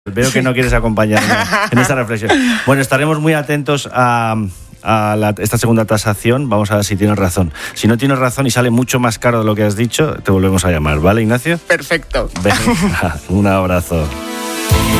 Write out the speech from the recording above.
Veo que no quieres acompañarme en esta reflexión. Bueno, estaremos muy atentos a esta segunda tasación. Vamos a ver si tienes razón. Si no tienes razón y sale mucho más caro de lo que has dicho, te volvemos a llamar, ¿vale, Ignacio? Perfecto. Venga, un abrazo.